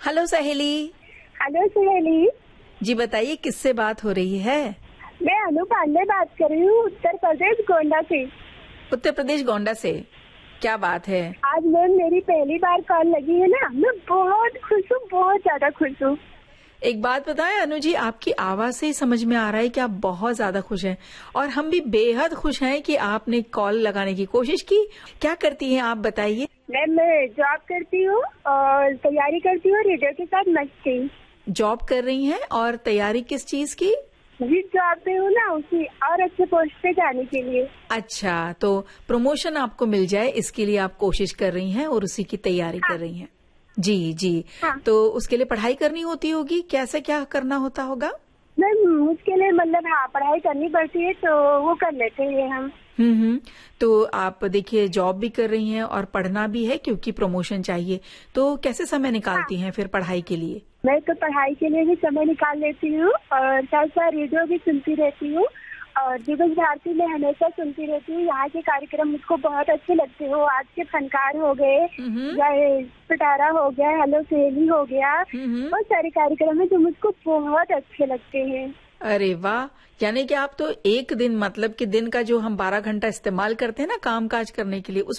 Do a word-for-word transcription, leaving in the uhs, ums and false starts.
Hello सहेली। Hello सहेली। जी बताइए, किससे बात हो रही है? मैं अनु पांडे बात कर रही हूँ, उत्तर प्रदेश गोंडा से। उत्तर प्रदेश गोंडा से, क्या बात है? आज मैम मेरी पहली बार कॉल लगी है ना, मैं बहुत खुश हूँ, बहुत ज्यादा खुश हूँ। एक बात बताएं अनु जी, आपकी आवाज से ही समझ में आ रहा है कि आप बहुत ज्यादा खुश हैं और हम भी बेहद खुश हैं कि आपने कॉल लगाने की कोशिश की। क्या करती हैं आप, बताइए। मैम मैं जॉब करती हूँ और तैयारी करती हूँ रेडियो के साथ मस्ती। जॉब कर रही हैं और तैयारी किस चीज की? जिस जॉब पे हूँ ना, उसी और अच्छे पोस्ट पे जाने के लिए। अच्छा, तो प्रमोशन आपको मिल जाए इसके लिए आप कोशिश कर रही हैं और उसी की तैयारी हाँ। कर रही हैं। जी जी। हाँ। तो उसके लिए पढ़ाई करनी होती होगी, कैसे क्या करना होता होगा? मैम उसके लिए मतलब हाँ पढ़ाई करनी पड़ती है, तो वो कर लेते हैं हम। हम्म हम्म। तो आप देखिए, जॉब भी कर रही हैं और पढ़ना भी है क्योंकि प्रमोशन चाहिए, तो कैसे समय निकालती हाँ। हैं फिर पढ़ाई के लिए? मैं तो पढ़ाई के लिए भी समय निकाल लेती हूँ और साथ साथ रेडियो भी सुनती रहती हूँ और दिवस भारती में हमेशा सुनती रहती हूँ। यहाँ के कार्यक्रम मुझको बहुत अच्छे लगते हो। आज के फनकार हो गए, या पिटारा हो गया, हेलो सहेली हो गया, बहुत सारे कार्यक्रम है जो मुझको बहुत अच्छे लगते हैं। अरे वाह, यानी कि आप तो एक दिन, मतलब कि दिन का जो हम बारह घंटा इस्तेमाल करते हैं ना काम काज करने के लिए,